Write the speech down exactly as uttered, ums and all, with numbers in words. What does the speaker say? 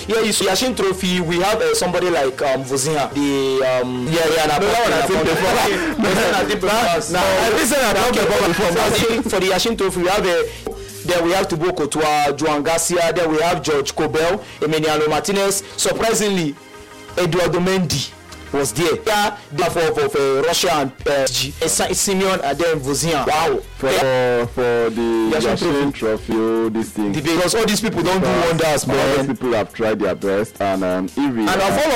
Yeah, you see, Yashin Trophy. We have uh, somebody like um, Vozinha. The um, yeah, yeah, no, no, I think before. Now, I listen. I talk about before. For the Yashin Trophy, we have a. Then we have Thibaut Courtois, Joan Garcia. Then we have George Kobel, Emiliano Martinez. Surprisingly, Eduardo Mendy was there. Yeah, therefore for, for Russia and uh, Simeon and then Vozinha. Wow. For yeah. for the Yashin Trophy, all these things. Because all these people don't do wonders, man. All these people have tried their best, and um, if we and of all